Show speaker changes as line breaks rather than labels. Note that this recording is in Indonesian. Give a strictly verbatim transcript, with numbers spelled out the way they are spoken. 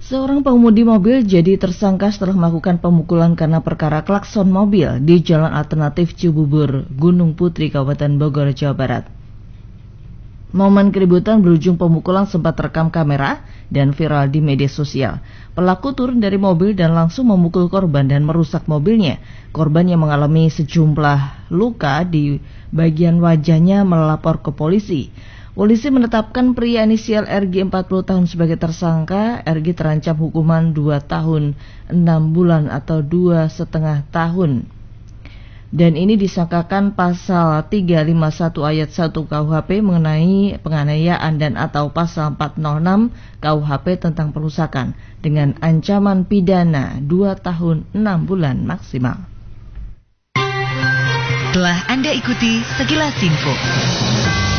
Seorang pengemudi mobil jadi tersangka setelah melakukan pemukulan karena perkara klakson mobil di Jalan Alternatif Cibubur, Gunung Putri, Kabupaten Bogor, Jawa Barat. Momen keributan berujung pemukulan sempat terekam kamera dan viral di media sosial. Pelaku turun dari mobil dan langsung memukul korban dan merusak mobilnya. Korban yang mengalami sejumlah luka di bagian wajahnya melapor ke polisi. Polisi menetapkan pria inisial R G empat puluh tahun sebagai tersangka. R G terancam hukuman dua tahun enam bulan atau dua setengah tahun. Dan ini disangkakan pasal tiga ratus lima puluh satu ayat satu K U H P mengenai penganiayaan dan atau pasal empat nol enam K U H P tentang perusakan dengan ancaman pidana dua tahun enam bulan maksimal.
Telah Anda ikuti sekilas info.